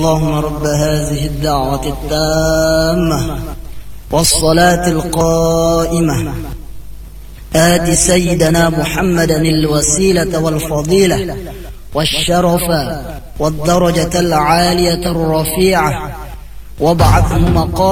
اللهم رب هذه الدعوة التامة والصلاة القائمة آت سيدنا محمدا الوسيلة والفضيلة والشرف والدرجة العالية الرفيعة وابعثه مقام